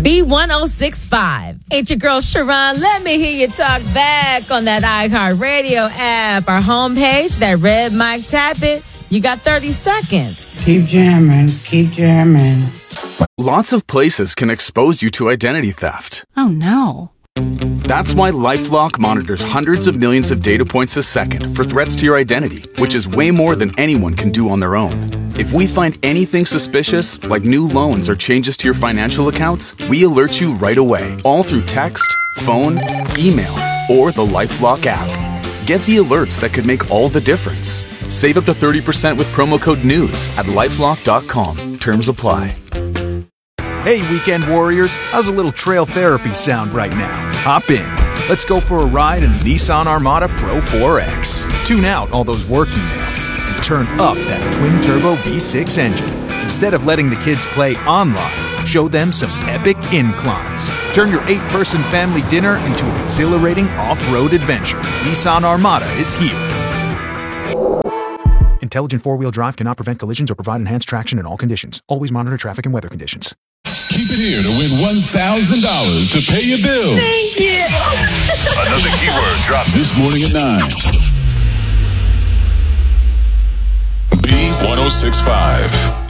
B1065. It's your girl, Sharon. Let me hear you talk back on that iHeartRadio app. Our homepage, that red mic, tap it. You got 30 seconds. Keep jamming. Keep jamming. Lots of places can expose you to identity theft. Oh, no. That's why LifeLock monitors hundreds of millions of data points a second for threats to your identity, which is way more than anyone can do on their own. If we find anything suspicious, like new loans or changes to your financial accounts, we alert you right away, all through text, phone, email, or the LifeLock app. Get the alerts that could make all the difference. Save up to 30% with promo code NEWS at LifeLock.com. Terms apply. Hey, weekend warriors, how's a little trail therapy sound right now? Hop in. Let's go for a ride in the Nissan Armada Pro 4X. Tune out all those work emails and turn up that twin-turbo V6 engine. Instead of letting the kids play online, show them some epic inclines. Turn your 8-person family dinner into an exhilarating off-road adventure. Nissan Armada is here. Intelligent four-wheel drive cannot prevent collisions or provide enhanced traction in all conditions. Always monitor traffic and weather conditions. Keep it here to win $1,000 to pay your bills. Thank you. Another keyword drops this morning at 9. B1065.